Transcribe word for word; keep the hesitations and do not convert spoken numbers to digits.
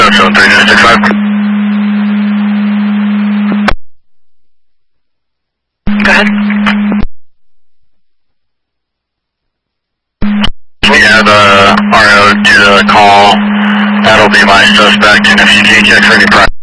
seven three nine six five. Go ahead. We have a R O to the call. That'll be my suspect, and if you can check for any prior.